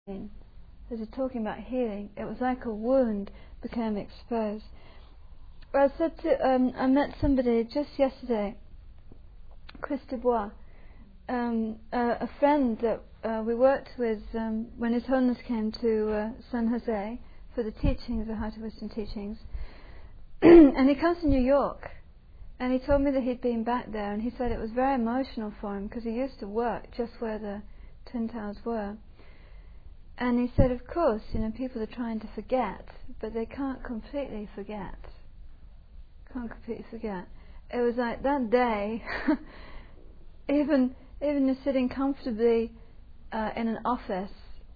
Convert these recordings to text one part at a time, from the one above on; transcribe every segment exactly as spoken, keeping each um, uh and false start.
As he's talking about healing, it was like a wound became exposed. Well, I said to, um, I met somebody just yesterday, Chris Dubois, um, uh, a friend that uh, we worked with um, when His Holiness came to uh, San Jose for the teachings, the Heart of Wisdom teachings. And he comes to New York, and he told me that he'd been back there, and he said it was very emotional for him because he used to work just where the Twin Towers were. And he said, of course, you know, people are trying to forget, but they can't completely forget. Can't completely forget. It was like that day, even even just sitting comfortably uh, in an office,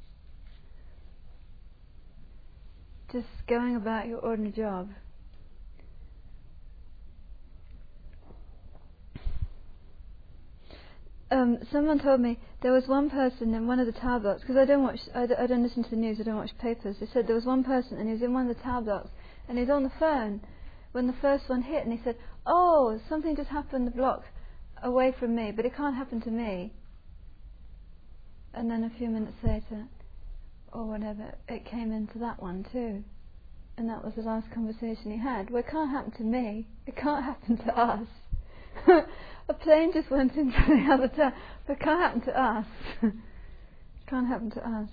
just going about your ordinary job. Um, someone told me there was one person in one of the tower blocks, because I don't watch, I don't, I don't listen to the news, I don't watch papers. They said there was one person and he was in one of the tower blocks and he was on the phone when the first one hit, and he said, "Oh, something just happened a block away from me, but it can't happen to me." And then a few minutes later, or whatever, it came into that one too. And that was the last conversation he had. Well, it can't happen to me. It can't happen to us. A plane just went into the other town, but it can't happen to us. It can't happen to us.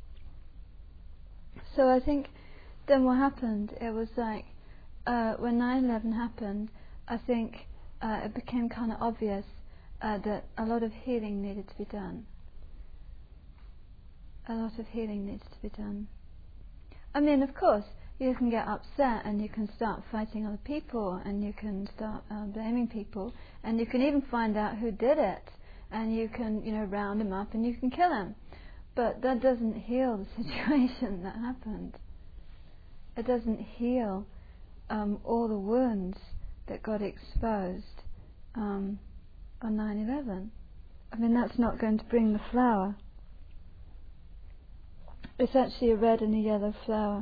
So I think then what happened, it was like, uh, when nine eleven happened, I think uh, it became kind of obvious uh, that a lot of healing needed to be done. A lot of healing needs to be done. I mean, of course, you can get upset and you can start fighting other people and you can start uh, blaming people and you can even find out who did it and you can, you know, round him up and you can kill him. But that doesn't heal the situation that happened. It doesn't heal um, all the wounds that got exposed um, on nine eleven. I mean, that's not going to bring the flower. It's actually a red and a yellow flower.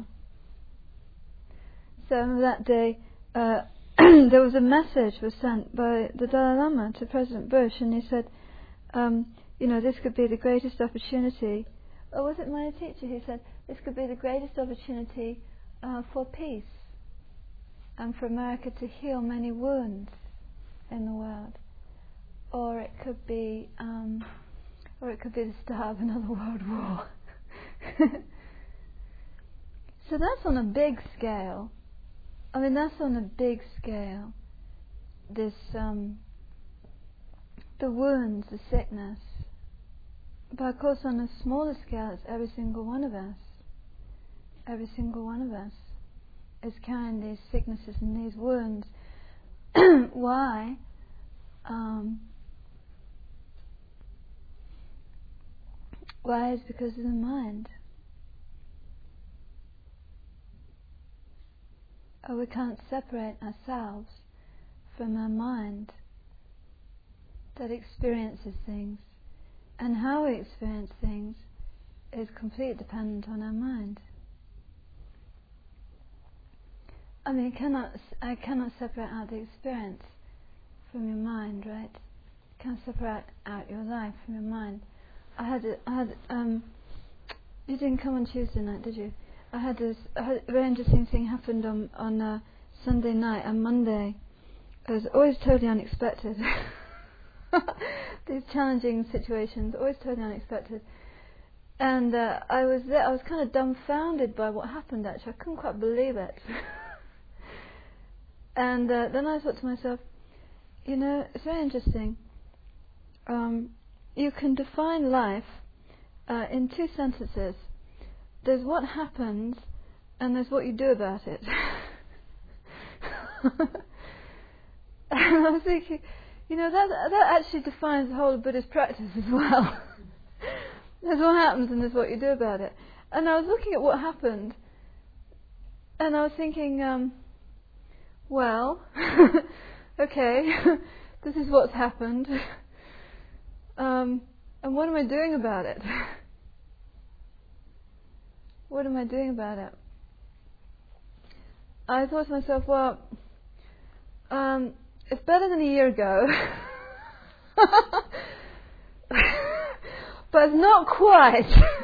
So on that day, uh, there was a message was sent by the Dalai Lama to President Bush, and he said, um, you know, this could be the greatest opportunity. Or was it my teacher who said, this could be the greatest opportunity uh, for peace and for America to heal many wounds in the world. Or it could be, um, or it could be the start of another world war. So that's on a big scale. I mean, that's on a big scale. This, um, the wounds, the sickness. But of course, on a smaller scale, it's every single one of us. Every single one of us is carrying these sicknesses and these wounds. Why? Um, why is because of the mind. Or we can't separate ourselves from our mind that experiences things. And how we experience things is completely dependent on our mind. I mean, I cannot, I cannot separate out the experience from your mind, right? You can't separate out your life from your mind. I had, a, I had, um, you didn't come on Tuesday night, did you? I had this I had a very interesting thing happened on on uh, Sunday night and Monday. It was always totally unexpected. These challenging situations, always totally unexpected. And uh, I was there. I was kind of dumbfounded by what happened. Actually, I couldn't quite believe it. And uh, then I thought to myself, you know, it's very interesting. Um, you can define life uh, in two sentences. There's what happens, and there's what you do about it. And I was thinking, you know, that that actually defines the whole of Buddhist practice as well. There's what happens, and there's what you do about it. And I was looking at what happened, and I was thinking, um, well, okay, this is what's happened, um, and what am I doing about it? What am I doing about it? I thought to myself, well, um, it's better than a year ago, but it's not quite.